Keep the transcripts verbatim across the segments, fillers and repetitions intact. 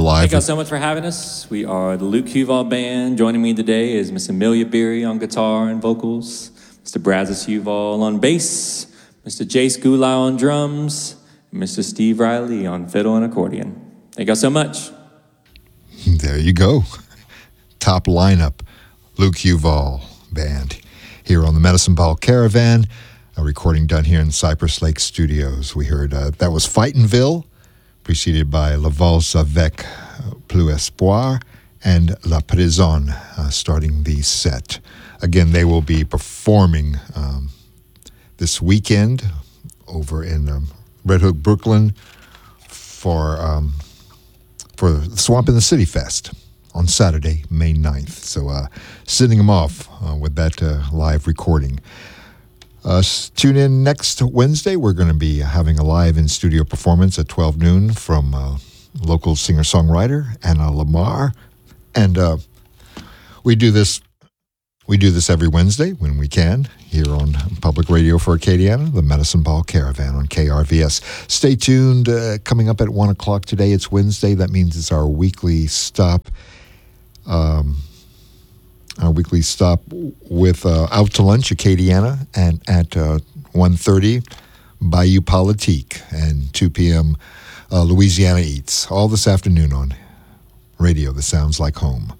live. Thank y'all so much for having us. We are the Luke Huval Band. Joining me today is Miss Amelia Beery on guitar and vocals, Mister Brazos Huval on bass, Mister Jace Gulai on drums, and Mister Steve Riley on fiddle and accordion. Thank y'all so much. There you go. Top lineup, Luke Huval Band, here on the Medicine Ball Caravan, a recording done here in Cypress Lake Studios. We heard uh, that was Fightinville, preceded by La Valse avec Plus Espoir and La Prison, uh, starting the set. Again, they will be performing um, this weekend over in um, Red Hook, Brooklyn, for um, for Swamp in the City Fest on Saturday, May ninth. So uh, sending them off uh, with that uh, live recording. Uh, tune in next Wednesday. We're going to be having a live in-studio performance at twelve noon from uh, local singer-songwriter Anna Lamar. And uh, we do this we do this every Wednesday when we can here on Public Radio for Acadiana, the Medicine Ball Caravan on K R V S. Stay tuned. Uh, coming up at one o'clock today, it's Wednesday. That means it's our weekly stop. Um... Our weekly stop with uh, Out to Lunch, Acadiana, and at uh, one thirty, Bayou Politique, and two p.m., uh, Louisiana Eats. All this afternoon on radio that sounds like home.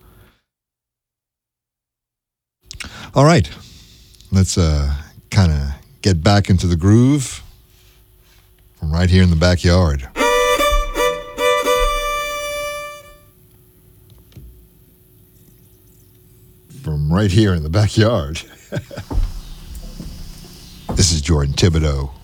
All right, let's uh, kind of get back into the groove from right here in the backyard. From right here in the backyard. This is Jordan Thibodeau.